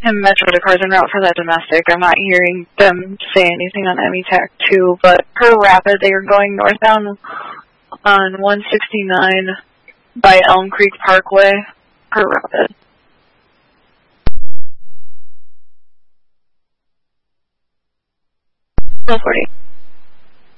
in Metro to Carson route for that domestic. I'm not hearing them say anything on METAC 2, but per Rapid, they are going northbound on 169 by Elm Creek Parkway, per Rapid. Level 40.